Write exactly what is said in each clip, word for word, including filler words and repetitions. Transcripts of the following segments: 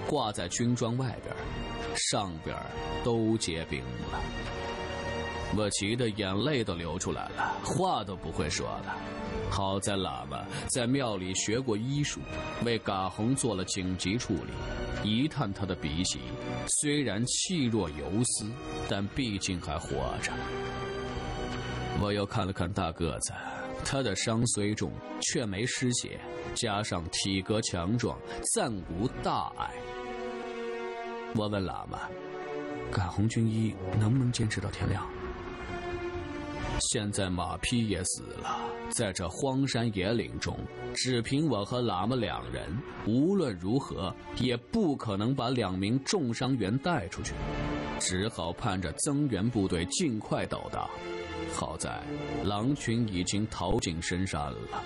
挂在军装外边，上边都结冰了。我急得眼泪都流出来了，话都不会说了。好在喇嘛在庙里学过医术，为嘎红做了紧急处理。一探他的鼻息，虽然气若游丝，但毕竟还活着。我又看了看大个子，他的伤虽重，却没失血，加上体格强壮，暂无大碍。我问喇嘛，嘎红军医能不能坚持到天亮？现在马匹也死了，在这荒山野岭中，只凭我和喇嘛两人，无论如何也不可能把两名重伤员带出去，只好盼着增援部队尽快到达。好在狼群已经逃进深山了。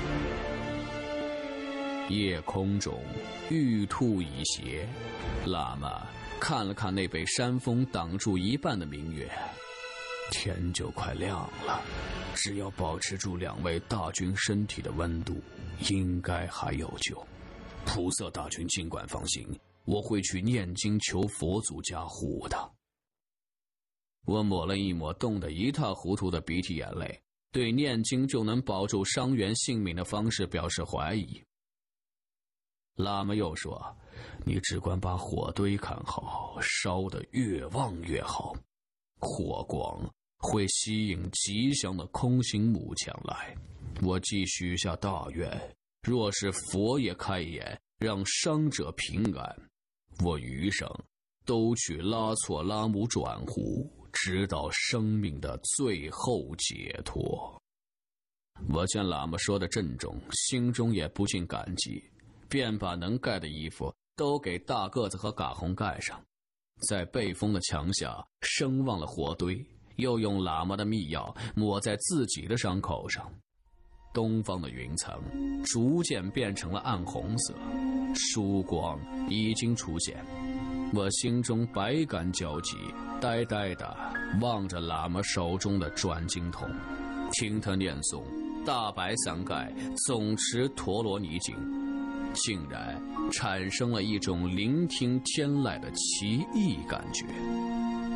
夜空中玉兔已斜，喇嘛看了看那被山峰挡住一半的明月，天就快亮了，只要保持住两位大军身体的温度，应该还有救。菩萨大军尽管放心，我会去念经求佛祖加护的。我抹了一抹冻得一塌糊涂的鼻涕眼泪，对念经就能保住伤员性命的方式表示怀疑。喇嘛又说，你只管把火堆看好，烧得越旺越好，火光会吸引吉祥的空行母前来。我既许下大愿，若是佛也开眼，让伤者平安，我余生都去拉错拉姆转湖，直到生命的最后解脱。我见喇嘛说的郑重，心中也不禁感激，便把能盖的衣服都给大个子和嘎红盖上，在背风的墙下升旺了火堆，又用喇嘛的秘药抹在自己的伤口上。东方的云层逐渐变成了暗红色，曙光已经出现。我心中百感交集，呆呆地望着喇嘛手中的转经筒，听他念诵大白伞盖总持陀罗尼经，竟然产生了一种聆听天籁的奇异感觉。